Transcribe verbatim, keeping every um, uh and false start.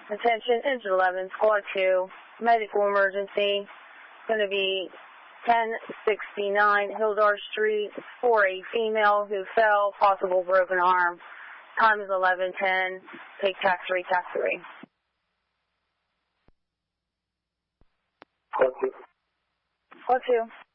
Attention, engine eleven, squad two, medical emergency. Going to be ten sixty-nine Hildar Street for a female who fell, possible broken arm. Time is eleven ten. Take tax three, tax three. Squad two. Squad two.